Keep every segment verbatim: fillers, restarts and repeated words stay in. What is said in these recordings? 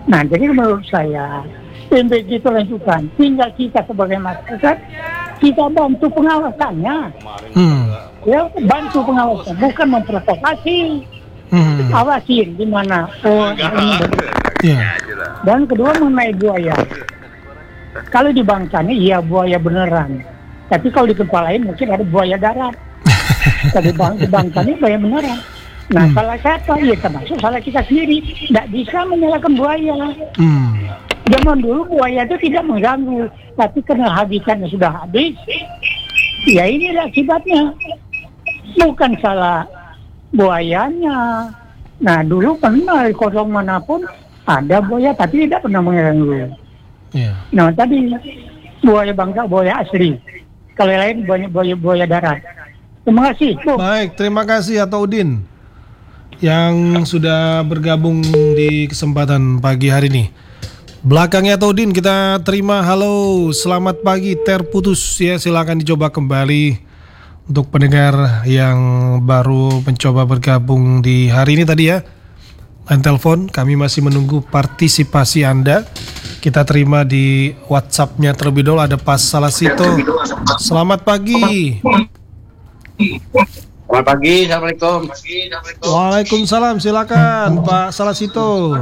Nah, jadi menurut saya M B G itu lanjutan. Tinggal kita sebagai masyarakat kita bantu pengawasannya. Hmm. Ya, bantu pengawasan, bukan memprovokasi. Hmm. Awasin di mana. Oh, ini betul. Ya. Dan kedua mengenai buaya. Kalau di Bangkani iya buaya beneran. Tapi kalau di tempat lain mungkin ada buaya darat. Tapi bang, di Bangkani buaya beneran. Nah, Hmm. salah siapa? Ya termasuk salah kita sendiri. Tidak bisa menyalahkan buaya. Hmm. Zaman dulu buaya itu tidak mengganggu, tapi karena habitatnya sudah habis, ya inilah akibatnya. Bukan salah buayanya. Nah, dulu pernah di kosong manapun ada buaya, tapi tidak pernah mengganggu. Ya. Nah, tadi buaya bangka, buaya asli. Kalau yang lain buaya, buaya, buaya darat. Terima kasih. Bu. Baik, terima kasih Ato Udin yang sudah bergabung di kesempatan pagi hari ini. Belakangnya Ato Udin kita terima. Halo, selamat pagi, terputus ya, silakan dicoba kembali untuk pendengar yang baru mencoba bergabung di hari ini tadi ya. Line telepon, kami masih menunggu partisipasi Anda. Kita terima di WhatsApp-nya terlebih dahulu, ada Pak Salasito. Selamat pagi. Selamat pagi, Assalamualaikum. Waalaikumsalam, silakan Pak Salasito.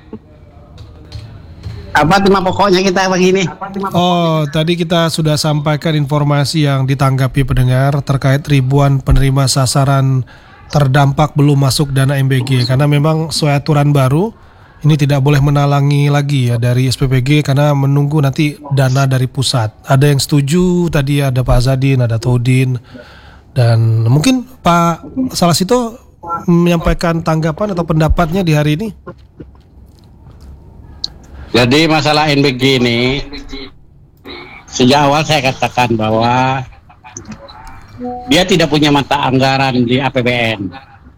Apa tema pokoknya kita pagi ini? Oh, tadi kita sudah sampaikan informasi yang ditanggapi pendengar terkait ribuan penerima sasaran terdampak belum masuk dana M B G. Karena memang sesuai aturan baru, ini tidak boleh menalangi lagi ya dari S P P G karena menunggu nanti dana dari pusat. Ada yang setuju, tadi ada Pak Azadin, ada Todin. Dan mungkin Pak Salasito menyampaikan tanggapan atau pendapatnya di hari ini. Jadi masalah N B G ini sejak awal saya katakan bahwa dia tidak punya mata anggaran di A P B N.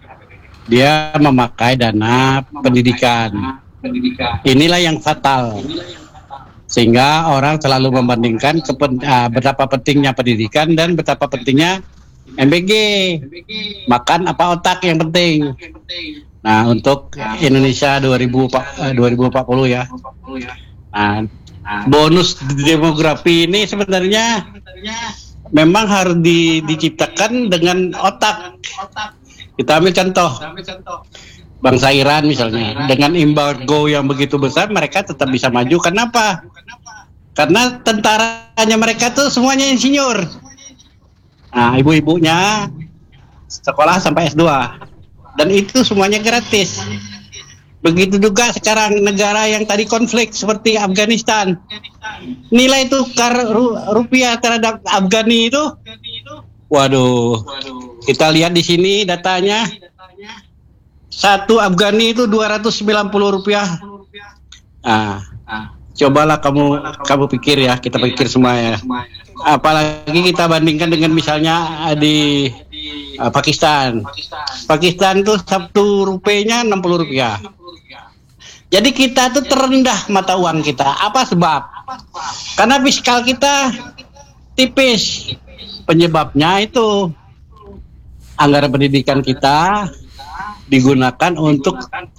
Dia memakai dana pendidikan. Inilah yang fatal. Sehingga orang selalu membandingkan kepen, uh, betapa pentingnya pendidikan dan betapa pentingnya M B G. Makan apa otak yang penting. Nah, untuk Indonesia dua ribu empat puluh ya. Nah, bonus demografi ini sebenarnya memang harus di, diciptakan dengan otak. Kita ambil contoh. Bangsa Iran misalnya, dengan embargo yang begitu besar mereka tetap bisa maju. Kenapa? Karena tentaranya mereka tuh semuanya insinyur. Nah, ibu-ibunya sekolah sampai S dua. Dan itu semuanya gratis. Begitu juga sekarang negara yang tadi konflik seperti Afghanistan. Nilai tukar ru- rupiah terhadap Afghani itu, waduh, kita lihat di sini datanya. Satu Afghani itu dua ratus sembilan puluh rupiah. Nah, cobalah kamu kamu pikir ya, kita pikir semua ya. Apalagi kita bandingkan dengan misalnya di uh, Pakistan. Pakistan tuh satu rupiahnya enam puluh rupiah. Jadi kita tuh terendah mata uang kita. Apa sebab? Karena fiskal kita tipis. Penyebabnya itu anggaran pendidikan kita digunakan untuk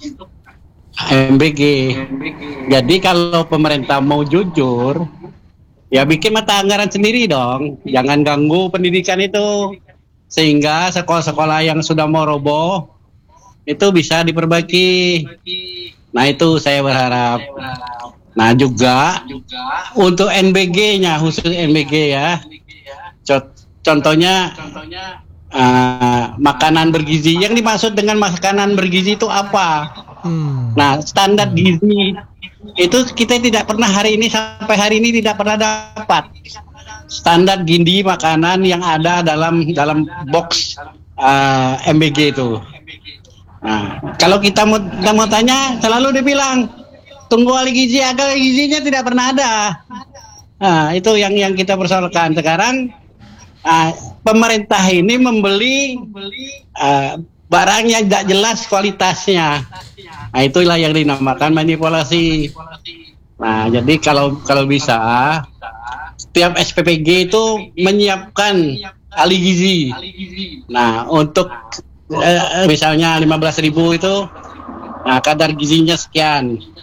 M B G. Jadi kalau pemerintah mau jujur, ya bikin mata anggaran sendiri dong. Jangan ganggu pendidikan itu. Sehingga sekolah-sekolah yang sudah mau roboh itu bisa diperbaiki. Nah, itu saya berharap. Nah, juga untuk N B G-nya, khusus N B G ya. Contohnya uh, makanan bergizi. Yang dimaksud dengan makanan bergizi itu apa? Hmm. Nah, standar gizi itu kita tidak pernah hari ini sampai hari ini tidak pernah dapat standar gizi makanan yang ada dalam dalam box uh, M B G itu. Nah, kalau kita mau, kita mau tanya, selalu dibilang tunggu ahli gizi, ahli gizinya tidak pernah ada. Nah, itu yang yang kita persoalkan sekarang. Uh, pemerintah ini membeli uh, barang yang tidak jelas kualitasnya. Nah, itulah yang dinamakan manipulasi. Nah, jadi kalau kalau bisa setiap S P P G itu menyiapkan ahli gizi. Nah, untuk eh, misalnya lima belas ribu itu, nah kadar gizinya sekian.